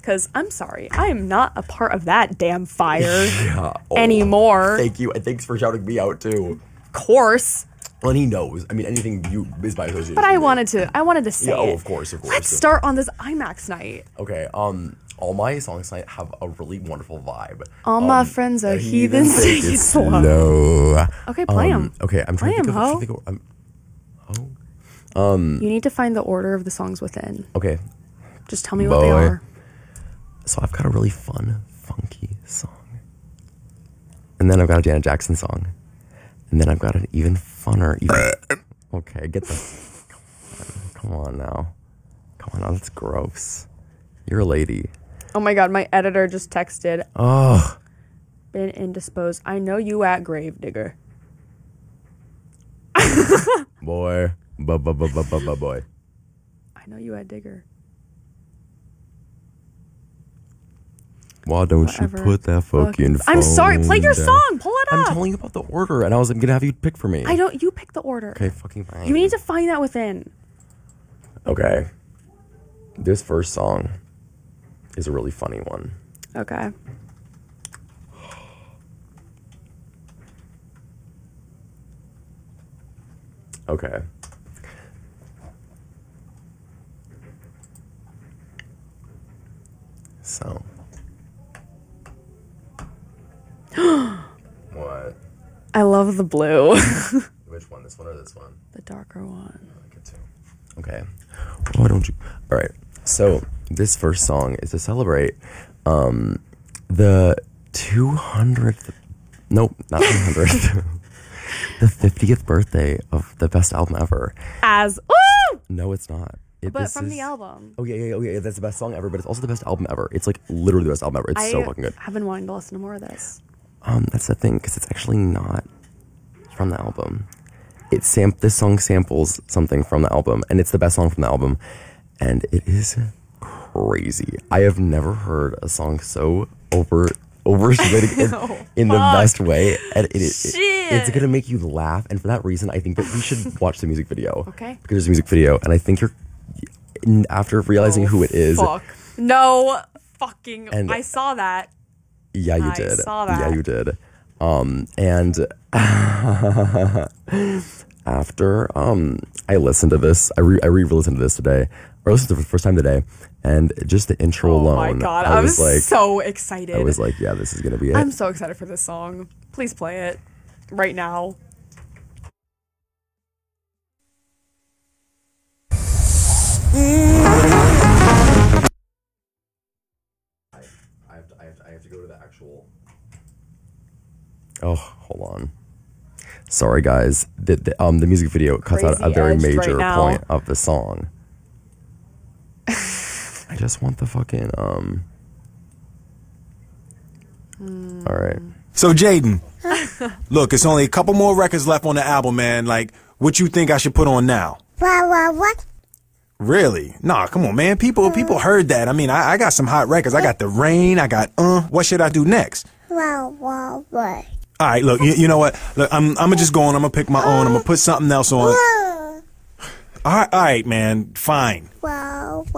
because I'm sorry, I am not a part of that damn fire anymore. Thank you, and thanks for shouting me out too. Of course. Well, and he knows. I mean, anything you is by association. But I wanted to say it. Oh, of course. Let's start on this IMAX night. Okay. All my songs tonight have a really wonderful vibe. All my friends are heathens. Take it slow. Okay, play them. Okay, I'm trying to think of. You need to find the order of the songs within. Okay. Just tell me what they are. So I've got a really fun, funky song, and then I've got a Janet Jackson song, and then I've got an even funner. Okay, get the. Come on now. That's gross. You're a lady. Oh my god, my editor just texted. Oh. Been indisposed. I know you at Gravedigger. Boy. Boy. I know you at Digger. Why don't you put that fucking phone I'm sorry, play your down? song. Pull it up. I'm telling you about the order, and I was gonna have you pick for me. You pick the order. Okay, fucking fine. You need to find that within. Okay. This first song is a really funny one. Okay. Okay. So. What? I love the blue. Which one? This one or this one? The darker one. I like it too. Okay. Why don't you? All right. So this first song is to celebrate the 200th. Nope, not 200th. The 50th birthday of the best album ever. No, it's not. But from the album. Oh yeah. That's the best song ever, but it's also the best album ever. It's like literally the best album ever. It's so fucking good. I've been wanting to listen to more of this. That's the thing, because it's actually not from the album. This song samples something from the album, and it's the best song from the album, and it is crazy. I have never heard a song so overstated in the best way, and it's gonna make you laugh. And for that reason, I think that we should watch the music video. Okay. Because there's a music video, and I think after realizing who it is. No fucking. I saw that. Yeah, you did. Saw that. Yeah, you did. And after I listened to this, I re-listened to this today, or listened to it for the first time today, and just the intro alone. Oh my god, I was like, so excited. I was like, yeah, this is gonna be it. I'm so excited for this song. Please play it right now. I have to go to the actual. Oh, hold on. Sorry, guys. The music video cuts out a very major point of the song. I just want the fucking All right. So Jaden, look, it's only a couple more records left on the album, man. Like, what you think I should put on now? What? Really? Nah, come on, man. People heard that. I mean, I got some hot records. I got The Rain. I got What should I do next? What? All right, look, you know what? Look, I'm gonna just go on. I'm gonna pick my own. I'm gonna put something else on. All right, man. Fine.